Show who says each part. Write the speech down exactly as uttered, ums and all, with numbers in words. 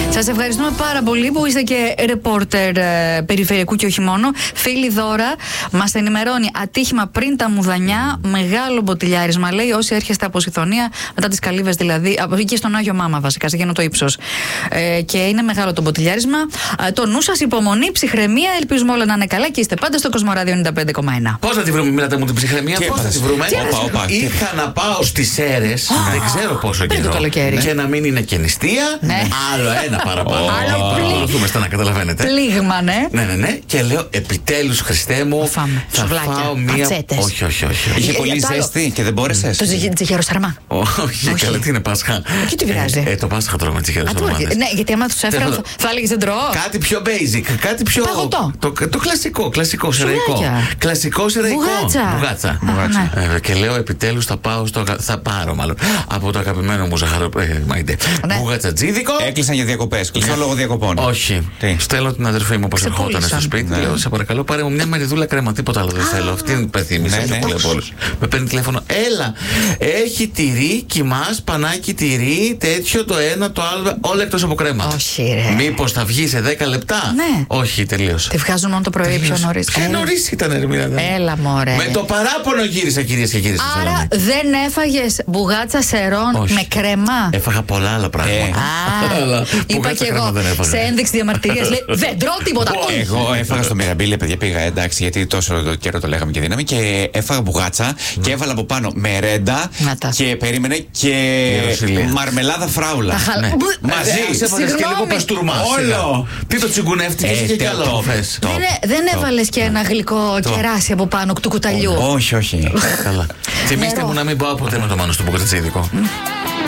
Speaker 1: Σας ευχαριστούμε πάρα πολύ που είστε και ρεπόρτερ ε, περιφερειακού και όχι μόνο. Φίλη Δώρα μας ενημερώνει ατύχημα πριν τα Μουδανιά. Μεγάλο μποτιλιάρισμα, λέει, όσοι έρχεστε από Σιθωνία, μετά τις Καλύβες δηλαδή, από εκεί στον Άγιο Μάμα βασικά, σε γένο το ύψος. Ε, και είναι μεγάλο το μποτιλιάρισμα. Ε, το νου σας, υπομονή, ψυχραιμία, ελπίζουμε όλα να είναι καλά και είστε πάντα στο Κοσμοράδιο ενενήντα πέντε κόμμα ένα.
Speaker 2: Πώς θα τη βρούμε, μιλάτε μου την ψυχραιμία, πώς θα τη βρούμε.
Speaker 3: Όπα, όπα.
Speaker 2: Είχα να πάω στις Σέρρες, δεν ξέρω πόσο
Speaker 1: πριν
Speaker 2: καιρό.
Speaker 1: το καλοκαίρι.
Speaker 2: Και να μην είναι και νηστεία.
Speaker 1: Ναι.
Speaker 2: Άλλο ένα παραπάνω. Παρακολουθούμε στα να καταλαβαίνετε.
Speaker 1: Πλήγμα, ναι.
Speaker 2: Ναι, ναι, ναι. Και λέω, επιτέλους, Χριστέ μου,
Speaker 1: Φάμε.
Speaker 2: θα
Speaker 1: Σουβλάκια,
Speaker 2: φάω μία.
Speaker 1: πατσέτες.
Speaker 2: Όχι, όχι, όχι.
Speaker 3: Είχε
Speaker 1: Ε,
Speaker 3: πολύ
Speaker 1: το άλλο.
Speaker 3: ζέστη και δεν μπόρεσες.
Speaker 1: Το τσιγεροσαρμά.
Speaker 2: Όχι, καλά, τι είναι Πάσχα.
Speaker 1: Και τι πειράζει.
Speaker 2: Ε, το Πάσχα τρώμε τσιγεροσαρμάδες.
Speaker 1: Ναι, γιατί άμα τους έφερα θα, θα έλεγες δεν τρώω.
Speaker 2: Κάτι πιο basic, κάτι πιο.
Speaker 1: Παγωτό.
Speaker 2: Το, το κλασικό, κλασικό σεραϊκό.
Speaker 1: Σουβλάκια.
Speaker 2: Κλασικό σεραϊκό.
Speaker 1: Μπουγάτσα.
Speaker 2: Μπουγάτσα.
Speaker 1: Μπουγάτσα.
Speaker 2: Ε, και λέω, επιτέλους θα πάω στο. Θα πάρω μάλλον από το αγαπημένο μου ζαχαρο. Ε, μαϊντέ.
Speaker 1: Ναι.
Speaker 2: Μπουγατσατζίδικο.
Speaker 3: Έκλεισαν για διακοπές. Κλεισό λόγω διακοπών.
Speaker 2: Όχι.
Speaker 3: Τι?
Speaker 2: Στέλνω την αδερφή μου όπως ερχόταν
Speaker 1: Ξεπούλησαν.
Speaker 2: στο σπίτι.
Speaker 3: Ναι.
Speaker 2: Λέω, σε παρακαλώ, πάρε μου μια μεριδούλα κρέμα. Τίποτα άλλο δεν θέλω. Αυτή είναι η υπενθύμηση.
Speaker 3: Ναι, ναι.
Speaker 2: Με παίρνει τηλέφωνο. Έλα. Έχει τυρί, κοιμάς, πανάκι τυρί, τέτοιο το ένα, το άλλο. Όλα εκτός από κρέμα.
Speaker 1: Όχι, ρε.
Speaker 2: Μήπως θα βγει σε δέκα λεπτά.
Speaker 1: Ναι.
Speaker 2: Όχι, τελείωσε.
Speaker 1: Τη βγάζουν μόνο το πρωί πιο νωρίς.
Speaker 2: Πιο
Speaker 1: Έλα.
Speaker 2: νωρίς ήταν, Ερμήνα.
Speaker 1: Έλα, μωρέ.
Speaker 2: Με το παράπονο γύρισα, κυρίες και κύριοι. στη
Speaker 1: Άρα
Speaker 2: Θεσσαλονίκη.
Speaker 1: δεν έφαγες μπουγάτσα σερών
Speaker 2: Όχι.
Speaker 1: με κρέμα.
Speaker 2: Έφαγα πολλά άλλα πράγματα.
Speaker 1: Α,
Speaker 2: Αλλά
Speaker 1: είπα
Speaker 2: μπουγάτσα
Speaker 1: και εγώ
Speaker 2: κρέμα δεν έφαγα.
Speaker 1: σε ένδειξη διαμαρτυρίας. Λέει δεν τρώω τίποτα.
Speaker 3: Εγώ έφαγα στο Μιραμπίλε, παιδιά, πήγα εντάξει, γιατί τόσο το καιρό το λέγαμε και δύναμη. Και έφαγα μπουγάτσα και έβαλα από πάνω μερέντα
Speaker 1: Να τα.
Speaker 3: και περίμενε και
Speaker 2: Ιεροσιλία.
Speaker 3: μαρμελάδα φράουλα.
Speaker 1: Τα χα-
Speaker 2: Ναι.
Speaker 1: Μπου-
Speaker 3: Μαζί.
Speaker 1: Ε,
Speaker 2: Σε έβαλες και λίγο
Speaker 1: συγγνώμη.
Speaker 2: παστούρμα.
Speaker 3: Όλο.
Speaker 2: Τι το τσιγκουνεύτηκες
Speaker 3: Ε,
Speaker 2: και κι
Speaker 3: τε-
Speaker 2: άλλο
Speaker 3: το-
Speaker 2: θες.
Speaker 3: το-
Speaker 1: Δεν, ε- δεν έβαλες και ένα γλυκό κεράσι από πάνω του κουταλιού.
Speaker 3: Όχι, όχι.
Speaker 2: Καλά. Θυμήστε
Speaker 1: Νερό.
Speaker 2: μου να μην πάω ποτέ με το Μάνο στο Μποκατσίδικο.